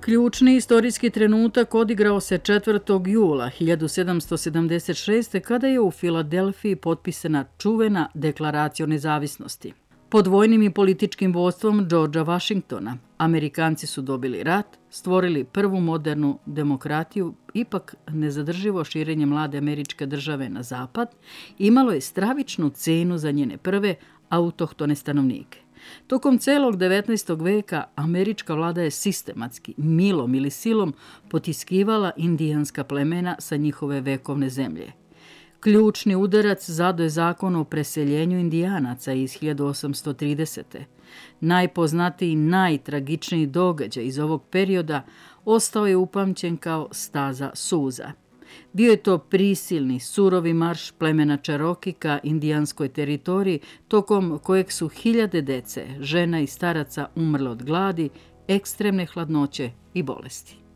Ključni istorijski trenutak odigrao se 4. jula 1776. kada je u Filadelfiji potpisana čuvena deklaracija o nezavisnosti. Pod vojnim i političkim vodstvom Georgea Washingtona Amerikanci su dobili rat, stvorili prvu modernu demokratiju, ipak nezadrživo širenje mlade američke države na zapad imalo je stravičnu cenu za njene prve autohtone stanovnike. Tokom celog 19. veka američka vlada je sistematski, milom ili silom potiskivala indijanska plemena sa njihove vekovne zemlje. Ključni udarac zadao je zakon o preseljenju indijanaca iz 1830. Najpoznatiji i najtragičniji događaj iz ovog perioda ostao je upamćen kao staza suza. Bio je to prisilni, surovi marš plemena Čeroki ka indijanskoj teritoriji, tokom kojeg su hiljade dece, žena i staraca umrle od gladi, ekstremne hladnoće i bolesti.